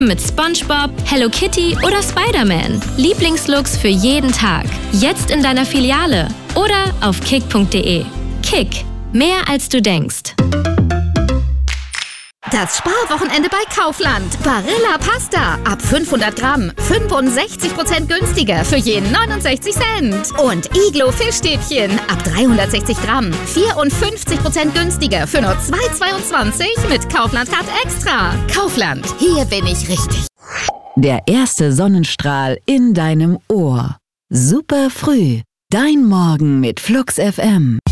mit SpongeBob, Hello Kitty oder Spider-Man. Lieblingslooks für jeden Tag. Jetzt in deiner Filiale oder auf kick.de. Kick. Mehr als du denkst. Das Sparwochenende bei Kaufland. Barilla Pasta. Ab 500 Gramm. 65% günstiger für jeden 69 Cent. Und Iglo Fischstäbchen. Ab 360 Gramm. 54% günstiger für nur 2,22 mit Kaufland Card Extra. Kaufland. Hier bin ich richtig. Der erste Sonnenstrahl in deinem Ohr. Super früh. Dein Morgen mit Flux FM.